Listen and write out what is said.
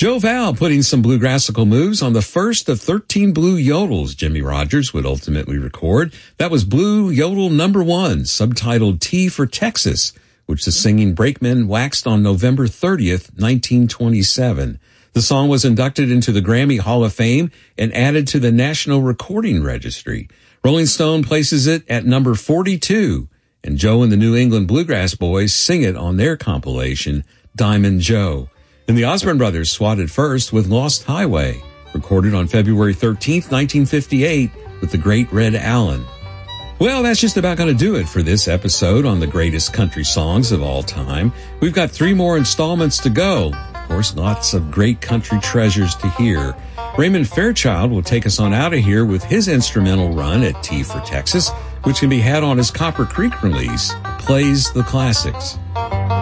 Joe Val putting some bluegrassical moves on the first of 13 blue yodels Jimmie Rodgers would ultimately record. That was Blue Yodel number 1, subtitled T for Texas, which the singing Brakemen waxed on November 30th, 1927. The song was inducted into the Grammy Hall of Fame and added to the National Recording Registry. Rolling Stone places it at number 42, and Joe and the New England Bluegrass Boys sing it on their compilation, Diamond Joe. And the Osborne Brothers swatted first with Lost Highway, recorded on February 13th, 1958, with the great Red Allen. Well, that's just about going to do it for this episode on the greatest country songs of all time. We've got 3 more installments to go. Of course, lots of great country treasures to hear. Raymond Fairchild will take us on out of here with his instrumental run at T for Texas, which can be had on his Copper Creek release, Plays the Classics.